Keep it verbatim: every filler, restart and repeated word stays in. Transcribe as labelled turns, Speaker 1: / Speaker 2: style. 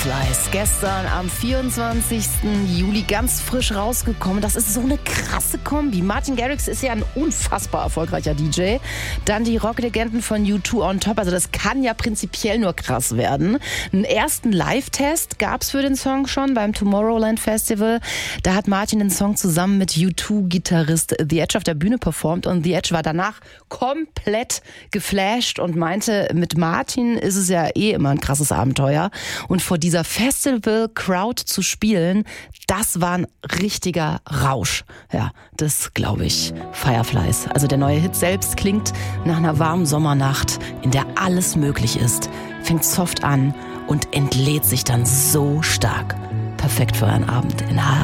Speaker 1: Fireflies, gestern am vierundzwanzigsten Juli ganz frisch rausgekommen. Das ist so eine krasse Kombi. Martin Garrix ist ja ein unfassbar erfolgreicher D J. Dann die Rocklegenden von U zwei on top. Also das kann ja prinzipiell nur krass werden. Einen ersten Live-Test gab es für den Song schon beim Tomorrowland Festival. Da hat Martin den Song zusammen mit U zwei Gitarrist The Edge auf der Bühne performt. Und The Edge war danach komplett geflasht und meinte, mit Martin ist es ja eh immer ein krasses Abenteuer. Und vor dieser Festival-Crowd zu spielen, das war ein richtiger Rausch. Ja, das glaube ich. Fireflies. Also der neue Hit selbst klingt nach einer warmen Sommernacht, in der alles möglich ist, fängt soft an und entlädt sich dann so stark. Perfekt für einen Abend in H